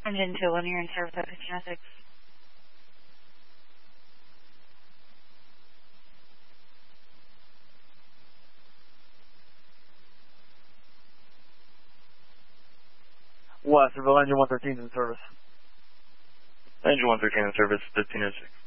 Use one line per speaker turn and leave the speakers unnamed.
Engine 2, linear in service at 1506.
Westerville, engine 113 in service.
Engine 113 in service, 1506.